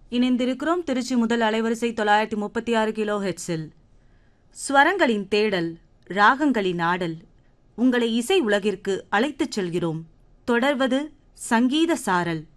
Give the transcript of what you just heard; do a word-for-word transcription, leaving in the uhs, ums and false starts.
இணைந்திருக்கிறோம் திருச்சி முதல் அலைவரிசை தொள்ளாயிரத்தி முப்பத்தி ஆறு கிலோ ஹெட்ஸில். ஸ்வரங்களின் தேடல், ராகங்களின் ஆடல், உங்களை இசை உலகிற்கு அழைத்துச் செல்கிறோம். தொடர்வது சங்கீத சாரல்.